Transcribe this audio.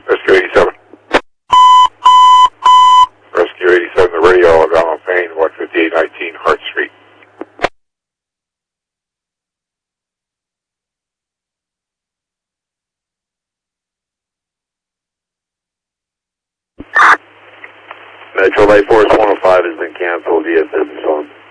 Rescue 87. Rescue 87, the radio Alabama Payne, 15819 Hart Street. Metro Light Force 105 has been canceled. You have business on.